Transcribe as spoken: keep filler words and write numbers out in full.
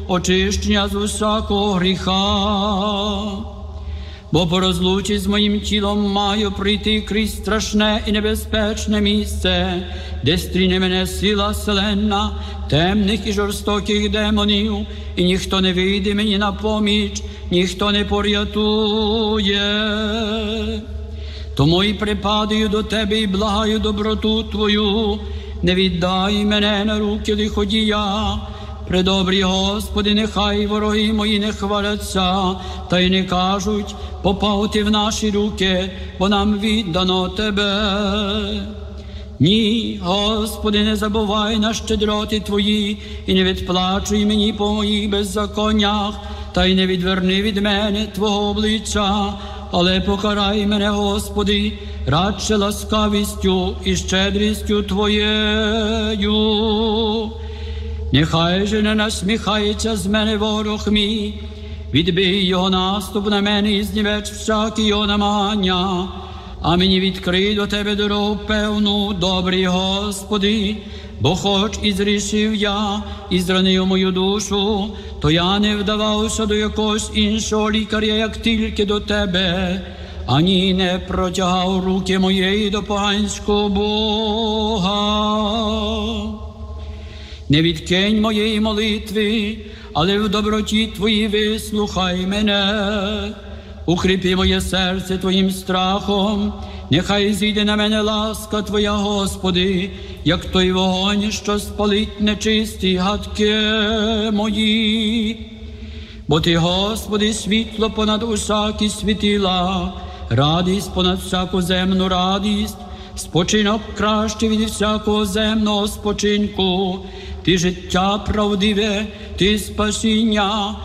очищення з усякого гріха. Бо по розлучі з моїм тілом маю прийти крізь страшне і небезпечне місце, де стріне мене сила селенна, темних і жорстоких демонів, і ніхто не вийде мені на поміч, ніхто не порятує. Тому і припадаю до тебе і благаю доброту твою, не віддай мене на руки лиходія. Предобрі Господи, нехай вороги мої не хваляться, та й не кажуть, попав ти в наші руки, бо нам віддано тебе. Ні, Господи, не забувай на щедроти Твої, і не відплачуй мені по моїх беззаконнях, та й не відверни від мене Твого обличчя, але покарай мене, Господи, радше ласкавістю і щедрістю Твоєю. Нехай же не насміхається з мене ворог мій, відбий його наступ на мене і знівеч всякі його намагання. А мені відкрий до тебе дорогу певну, добрий Господи, бо хоч і зрішив я, і зранив мою душу, то я не вдавався до якогось іншого лікаря, як тільки до тебе, ані не протягав руки моєї до поганського Бога. Не відкинь моєї молитви, але в доброті Твоїй вислухай мене. Укріпи моє серце Твоїм страхом, нехай зійде на мене ласка Твоя, Господи, як той вогонь, що спалить нечисті гадки мої. Бо Ти, Господи, світло понад усякі світила, радість понад всяку земну радість, спочинок кращий від всякого земного спочинку. Ти життя правдиве, Ти спасіння,